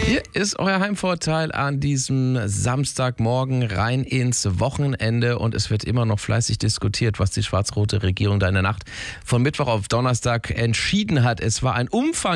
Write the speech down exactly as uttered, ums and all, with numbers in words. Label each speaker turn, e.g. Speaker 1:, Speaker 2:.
Speaker 1: Hier ist euer Heimvorteil an diesem Samstagmorgen rein ins Wochenende und es wird immer noch fleißig diskutiert, was die schwarz-rote Regierung da in der Nacht von Mittwoch auf Donnerstag entschieden hat. Es war ein Umfang